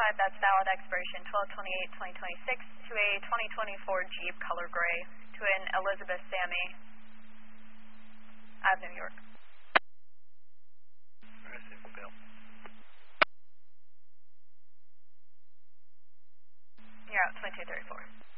that's valid expiration 12/28/2026 to a 2024 Jeep color gray to an Elizabeth Sammy Ave, New York. Received, Bill. You're out 2234.